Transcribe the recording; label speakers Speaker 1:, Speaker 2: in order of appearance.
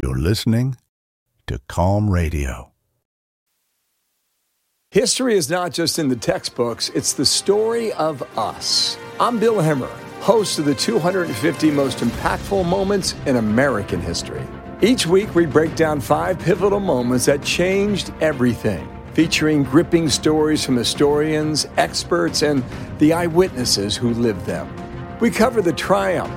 Speaker 1: You're listening to Calm Radio.
Speaker 2: History is not just in the textbooks, it's the story of us. I'm Bill Hemmer, host of the 250 most impactful moments in American history. Each week, we break down 5 pivotal moments that changed everything, featuring gripping stories from historians, experts, and the eyewitnesses who lived them. We cover the triumph,